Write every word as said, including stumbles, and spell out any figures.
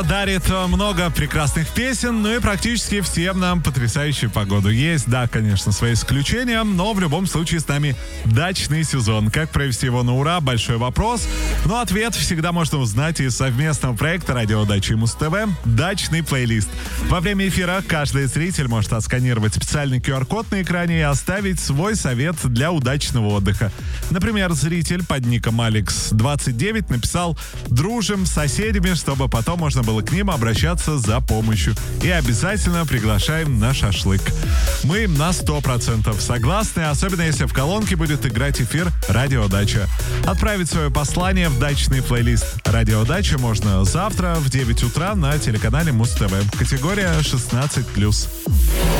Дарит много прекрасных песен, ну и практически всем нам потрясающую погоду. Есть, да, конечно, свои исключения, но в любом случае с нами дачный сезон. Как провести его на ура? Большой вопрос. Но ответ всегда можно узнать из совместного проекта «Радио Дача» и Муз-ТВ «Дачный плейлист». Во время эфира каждый зритель может отсканировать специальный ку ар-код на экране и оставить свой совет для удачного отдыха. Например, зритель под ником Алекс двадцать девять написал: «Дружим с соседями, чтобы потом можно было к ним обращаться за помощью. И обязательно приглашаем на шашлык». Мы на сто процентов согласны, особенно если в колонке будет играть эфир «Радио Дача». Отправить свое послание в дачный плейлист «Радио Дача» можно завтра в девять утра на телеканале Муз-ТВ. Категория шестнадцать плюс.